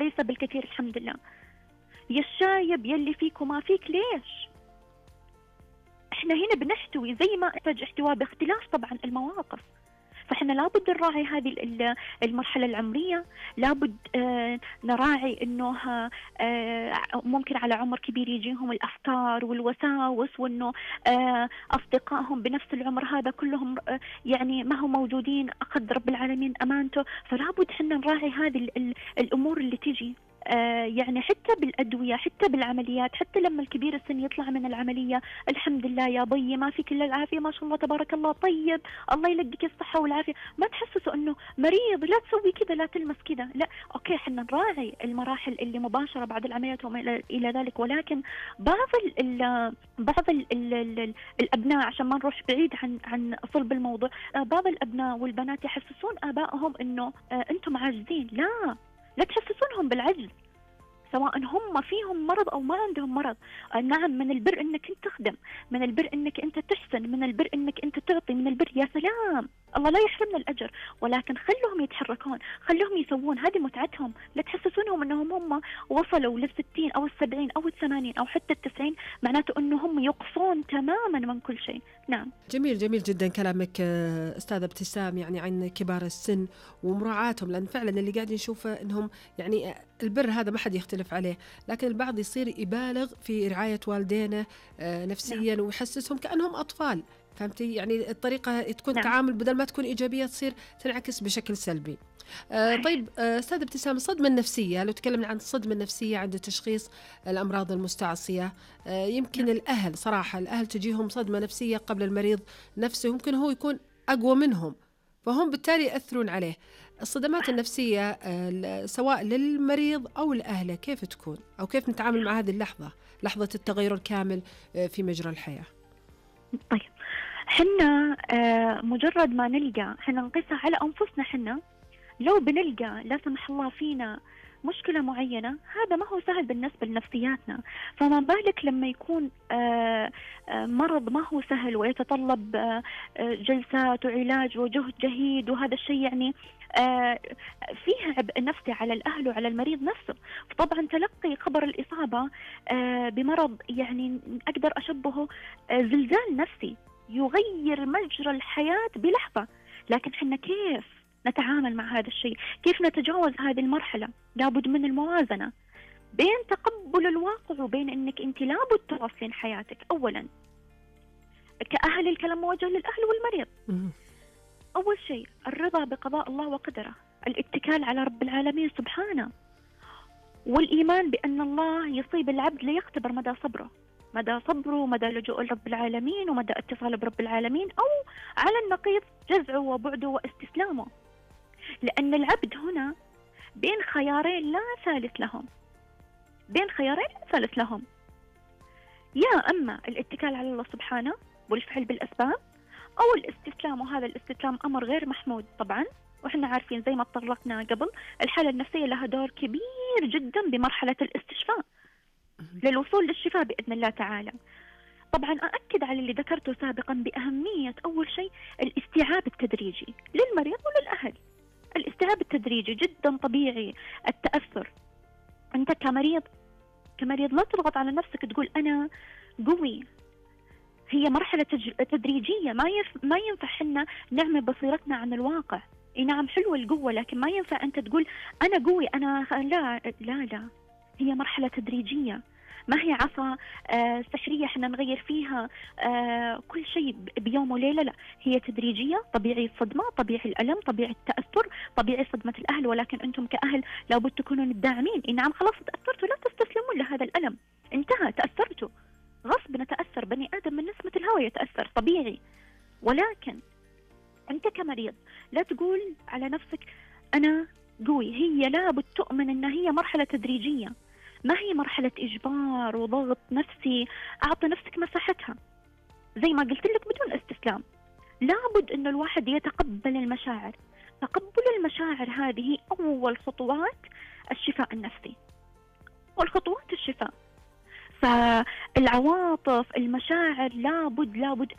كويسة بالكثير الحمد لله. يا الشايب يلي فيك وما فيك، ليش؟ احنا هنا بنحتوي زي ما احتاج احتواء باختلاف طبعا المواقف. فاحنا لابد نراعي هذه المرحلة العمرية، لابد نراعي انه ممكن على عمر كبير يجيهم الافكار والوساوس، وانه اصدقائهم بنفس العمر هذا كلهم يعني ما هم موجودين، اخذ رب العالمين امانته. فلابد احنا نراعي هذه الامور اللي تجي يعني حتى بالأدوية، حتى بالعمليات، حتى لما الكبير السن يطلع من العملية الحمد لله يا ضي ما فيك إلا العافية، ما شاء الله تبارك الله طيب، الله يلقيك الصحة والعافية. ما تحسسوا أنه مريض لا تسوي كذا لا تلمس كذا، لا أوكي حنا نراعي المراحل اللي مباشرة بعد العمليات وما إلى ذلك، ولكن بعض الأبناء عشان ما نروح بعيد عن صلب الموضوع، بعض الأبناء والبنات يحسسون آبائهم أنه أنتم عاجزين. لا تحسسونهم بالعجز، سواء هم فيهم مرض أو ما عندهم مرض. نعم من البر أنك أنت تخدم، من البر أنك أنت تحسن، من البر أنك أنت تعطي، من البر يا سلام الله لا يحرمنا الأجر، ولكن خلهم يتحركون، خلهم يسوون، هذه متعتهم. لا تحسسونهم أنهم هم وصلوا لل60 أو ال70 أو ال80 أو حتى ال90 معناته أنهم يقصون تماما من كل شيء. نعم جميل جدا كلامك أستاذة ابتسام، يعني عن كبار السن ومراعاتهم، لأن فعلا اللي قاعد نشوفه أنهم يعني البر هذا ما حد يختلف عليه، لكن البعض يصير يبالغ في رعاية والدينه نفسيا ويحسسهم كأنهم أطفال، فهمتي؟ يعني الطريقة تكون تعامل بدل ما تكون إيجابية تصير تنعكس بشكل سلبي. طيب أستاذ ابتسام، الصدمة النفسية، لو تكلمنا عن الصدمة النفسية عند تشخيص الأمراض المستعصية، يمكن الأهل صراحة الأهل تجيهم صدمة نفسية قبل المريض نفسه، يمكن هو يكون أقوى منهم فهم بالتالي يأثرون عليه. الصدمات النفسية سواء للمريض أو لأهله كيف تكون، أو كيف نتعامل مع هذه اللحظة، لحظة التغير الكامل في مجرى الحياة؟ طيب حنا مجرد ما نلقى، حنا نقيسها على أنفسنا، حنا لو بنلقى لا سمح الله فينا مشكلة معينة، هذا ما هو سهل بالنسبة لنفسياتنا، فما بالك لما يكون مرض ما هو سهل ويتطلب جلسات وعلاج وجهد جهيد، وهذا الشيء يعني فيه عبء نفسي على الأهل وعلى المريض نفسه. فطبعا تلقي خبر الإصابة بمرض يعني أقدر أشبهه زلزال نفسي يغير مجرى الحياة بلحظة. لكن حنا كيف نتعامل مع هذا الشيء؟ كيف نتجاوز هذه المرحلة؟ لابد من الموازنة بين تقبل الواقع وبين أنك أنت لابد تواصلين حياتك. أولا كأهل، الكلام موجه للأهل والمريض. أول شيء الرضا بقضاء الله وقدره، الاتكال على رب العالمين سبحانه، والإيمان بأن الله يصيب العبد ليختبر مدى صبره ومدى لجوء لرب العالمين ومدى اتصاله برب العالمين، أو على النقيض جزعه وبعده واستسلامه. لأن العبد هنا بين خيارين لا ثالث لهم، يا أما الاتكال على الله سبحانه والفعل بالأسباب، أو الاستسلام، وهذا الاستسلام أمر غير محمود طبعا. وإحنا عارفين زي ما تطرقنا قبل، الحالة النفسية لها دور كبير جدا بمرحلة الاستشفاء للوصول للشفاء بإذن الله تعالى. طبعا أأكد على اللي ذكرته سابقا بأهمية أول شيء الاستيعاب التدريجي للمريض وللأهل. الاستيعاب التدريجي جدا طبيعي. التأثر، أنت كمريض لا تضغط على نفسك تقول أنا قوي، هي مرحلة تدريجية، ما ينفع حنا نعمل بصيرتنا عن الواقع. نعم حلوة القوة، لكن ما ينفع أنت تقول أنا قوي أنا لا، هي مرحلة تدريجية، ما هي عصا سحرية حنا نغير فيها كل شيء بيوم وليلة. لا، هي تدريجية. طبيعي الصدمة، طبيعي الألم، طبيعي التأثر، طبيعي صدمة الأهل، ولكن أنتم كأهل لابد تكونوا الداعمين. نعم خلاص تأثرتوا، لا تستسلمون لهذا الألم، انتهى، تأثرتوا، غصب نتأثر، بني آدم من نسمة الهوى يتأثر طبيعي. ولكن أنت كمريض لا تقول على نفسك أنا قوي، هي لابد تؤمن أن هي مرحلة تدريجية، ما هي مرحلة إجبار وضغط نفسي. أعطي نفسك مساحتها زي ما قلت لك بدون استسلام. لابد أن الواحد يتقبل المشاعر. تقبل المشاعر هذه أول خطوات الشفاء النفسي والخطوات الشفاء. فالعواطف، المشاعر لابد